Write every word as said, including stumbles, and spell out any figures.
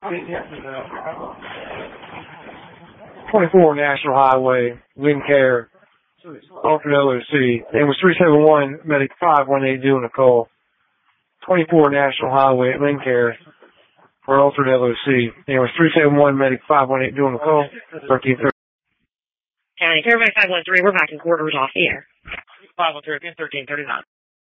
twenty-four National Highway, Lincare, alternate L O C. Name was three seven one, medic five one eight doing a call. twenty-four National Highway at Lincare for alternate L O C. Name was three seven one, medic five one eight doing a call. thirteen thirty. County, Fairbanks five one three, we're back in quarters off the air. five one three, thirteen thirty-nine.